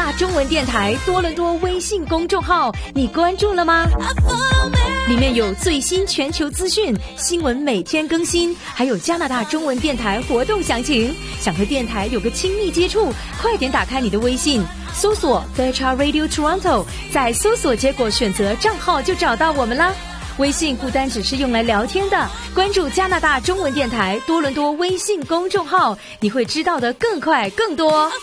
大中文电台多伦多微信公众号，你关注了吗？里面有最新全球资讯，新闻每天更新，还有加拿大中文电台活动详情。想和电台有个亲密接触，快点打开你的微信，搜索 Fairchild Radio Toronto， 在搜索结果选择账号就找到我们啦。微信不单只是用来聊天的，关注加拿大中文电台多伦多微信公众号，你会知道的更快更多。